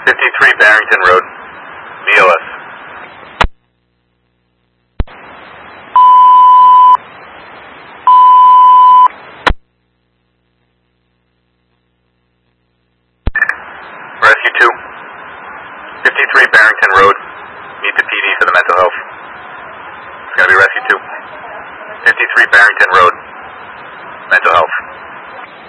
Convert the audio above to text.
53 Barrington Road, BLS. Rescue 2, 53 Barrington Road, meet the PD for the mental health. It's going to be Rescue 2, 53 Barrington Road, mental health.